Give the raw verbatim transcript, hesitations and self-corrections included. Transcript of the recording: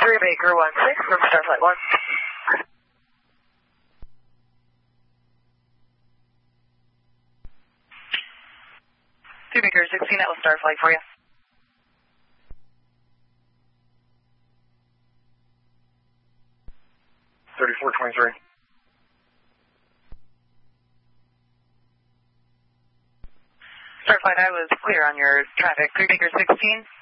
three Baker one six from Starflight one. three Baker sixteen, that was Starflight for you. thirty-four twenty-three. Starflight, I was clear on your traffic. three Baker sixteen.